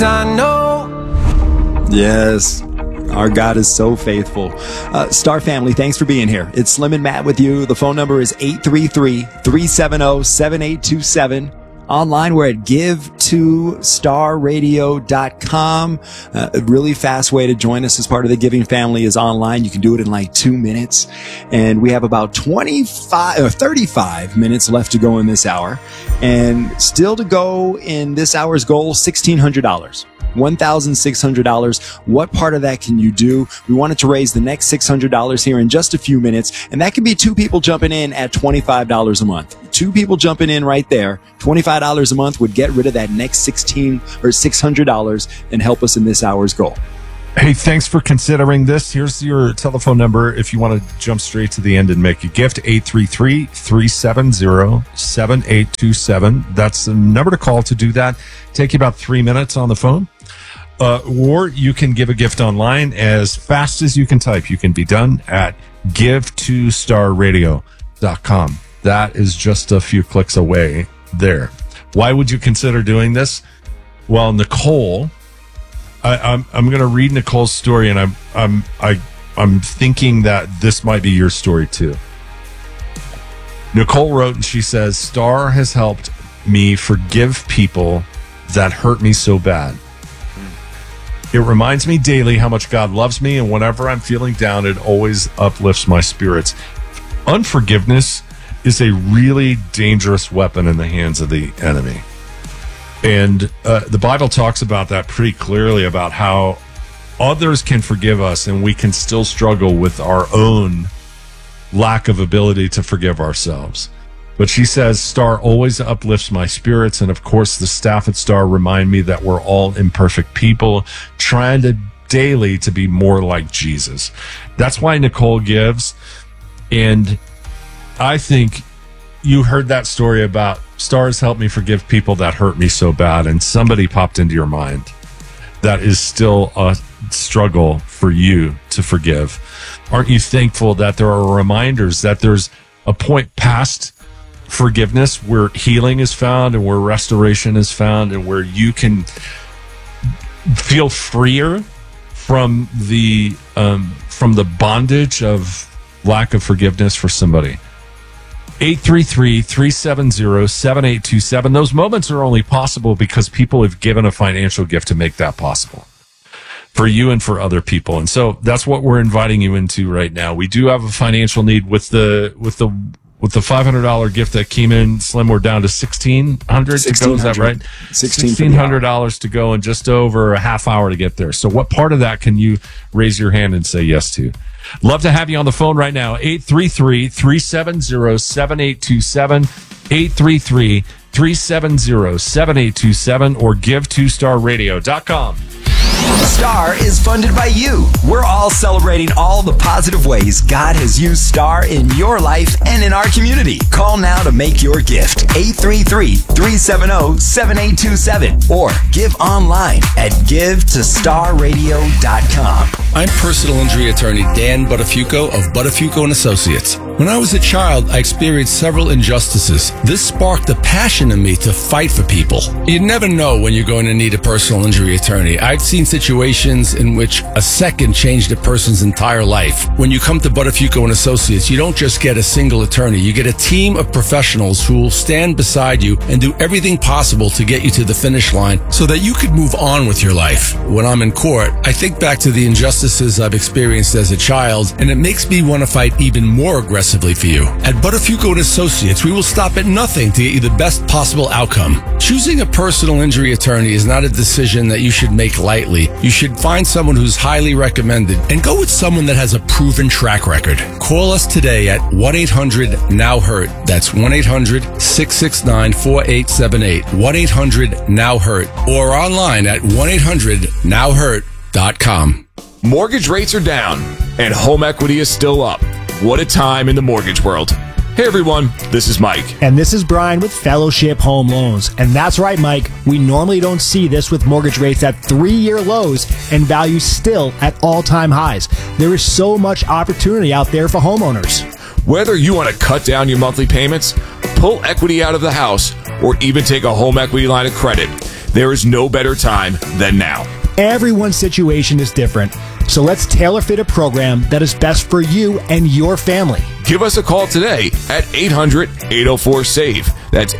I know. Yes. Our God is so faithful. Star family, thanks for being here. It's Slim and Matt with you. The phone number is 833-370-7827. Online, we're at give2starradio.com. A really fast way to join us as part of the giving family is online. You can do it in like 2 minutes. And we have about 35 minutes left to go in this hour. And still to go in this hour's goal, $1,600. $1,600. What part of that can you do? We wanted to raise the next $600 here in just a few minutes. And that can be two people jumping in at $25 a month. Two people jumping in right there. $25 a month would get rid of that next $600 and help us in this hour's goal. Hey, thanks for considering this. Here's your telephone number if you want to jump straight to the end and make a gift. 833-370-7827. That's the number to call to do that. Take you about 3 minutes on the phone. Or you can give a gift online as fast as you can type. You can be done at give2starradio.com. That is just a few clicks away there. Why would you consider doing this? Well, Nicole, I'm going to read Nicole's story, and I'm thinking that this might be your story too. Nicole wrote, and she says, Star has helped me forgive people that hurt me so bad. It reminds me daily how much God loves me, and whenever I'm feeling down, it always uplifts my spirits. Unforgiveness is a really dangerous weapon in the hands of the enemy. And the Bible talks about that pretty clearly, about how others can forgive us and we can still struggle with our own lack of ability to forgive ourselves. But she says, Star always uplifts my spirits. And of course, the staff at Star remind me that we're all imperfect people trying to daily to be more like Jesus. That's why Nicole gives. And I think you heard that story about Stars helped me forgive people that hurt me so bad. And somebody popped into your mind that is still a struggle for you to forgive. Aren't you thankful that there are reminders that there's a point past forgiveness where healing is found and where restoration is found and where you can feel freer from the bondage of lack of forgiveness for somebody? 833-370-7827. Those moments are only possible because people have given a financial gift to make that possible for you and for other people. And so that's what we're inviting you into right now. We do have a financial need with the $500 gift that came in. Slim, we're down to $1,600 to go. Is that right? $1,600 to go and just over a half hour to get there. So what part of that can you raise your hand and say yes to? Love to have you on the phone right now. 833-370-7827. 833-370-7827 or give2starradio.com. Star is funded by you. We're all celebrating all the positive ways God has used Star in your life and in our community. Call now to make your gift. 833-370-7827 or give online at give2starradio.com. I'm personal injury attorney Dan Buttafuoco of Buttafuoco & Associates. When I was a child, I experienced several injustices. This sparked a passion in me to fight for people. You never know when you're going to need a personal injury attorney. I've seen situations in which a second changed a person's entire life. When you come to Buttafuoco & Associates, you don't just get a single attorney. You get a team of professionals who will stand beside you and do everything possible to get you to the finish line so that you could move on with your life. When I'm in court, I think back to the injustices I've experienced as a child, and it makes me want to fight even more aggressively for you. At Buttafuoco & Associates, we will stop at nothing to get you the best possible outcome. Choosing a personal injury attorney is not a decision that you should make lightly. You should find someone who's highly recommended and go with someone that has a proven track record. Call us today at 1-800-NOW-HURT. That's 1-800-669-4878. 1-800-NOW-HURT. Or online at 1-800-NOW-HURT.com. Mortgage rates are down and home equity is still up. What a time in the mortgage world. Hey everyone, this is Mike. And this is Brian with Fellowship Home Loans. And that's right, Mike. We normally don't see this with mortgage rates at 3-year lows and values still at all-time highs. There is so much opportunity out there for homeowners. Whether you want to cut down your monthly payments, pull equity out of the house, or even take a home equity line of credit, There is no better time than now. Everyone's situation is different, so let's tailor fit a program that is best for you and your family. Give us a call today at 800-804-SAVE. That's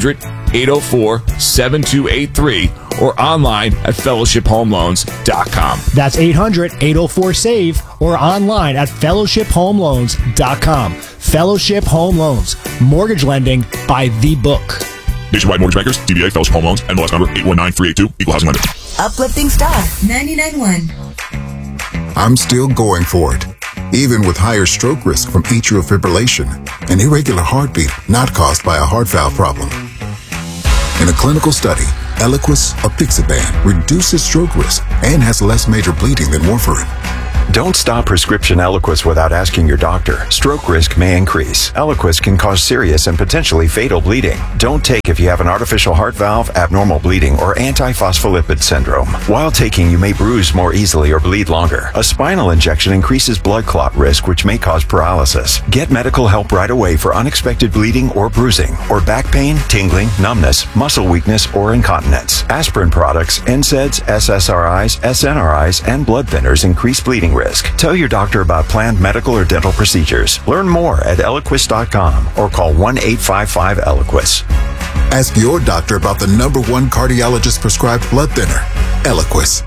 800-804-7283 or online at fellowshiphomeloans.com. That's 800-804-SAVE or online at fellowshiphomeloans.com. Fellowship Home Loans. Mortgage lending by the book. Nationwide Mortgage Bankers, DBA Fellowship Home Loans, NMLS number 819382, Equal Housing Lender. Uplifting Star 99.1. I'm still going for it, even with higher stroke risk from atrial fibrillation, an irregular heartbeat not caused by a heart valve problem. In a clinical study, Eliquis apixaban reduces stroke risk and has less major bleeding than warfarin. Don't stop prescription Eliquis without asking your doctor. Stroke risk may increase. Eliquis can cause serious and potentially fatal bleeding. Don't take if you have an artificial heart valve, abnormal bleeding, or antiphospholipid syndrome. While taking, you may bruise more easily or bleed longer. A spinal injection increases blood clot risk, which may cause paralysis. Get medical help right away for unexpected bleeding or bruising, or back pain, tingling, numbness, muscle weakness, or incontinence. Aspirin products, NSAIDs, SSRIs, SNRIs, and blood thinners increase bleeding risk. Tell your doctor about planned medical or dental procedures. Learn more at Eliquis.com or call 1-855-ELIQUIS. Ask your doctor about the #1 cardiologist prescribed blood thinner, Eliquis.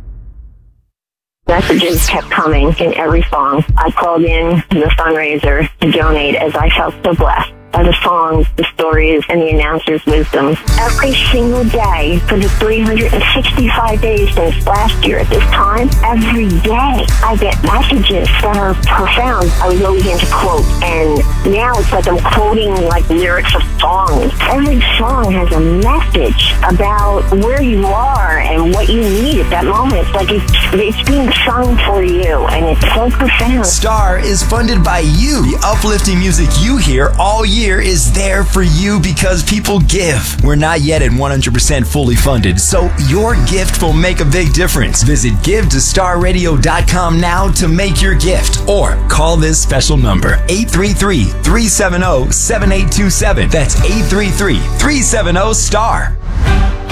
Messages kept coming in every song. I called in the fundraiser to donate as I felt so blessed by the songs, the stories, and the announcer's wisdom. Every single day for the 365 days since last year at this time, every day I get messages that are profound. I was always into quotes, and now it's like I'm quoting like lyrics of songs. Every song has a message about where you are and what you need at that moment. It's like it's being sung for you, and it's so profound. Star is funded by you. The uplifting music you hear all year is there for you because people give. We're not yet at 100% fully funded, so your gift will make a big difference. Visit givetostarradio.com now to make your gift, or call this special number, 833-370-7827. That's 833-370-STAR.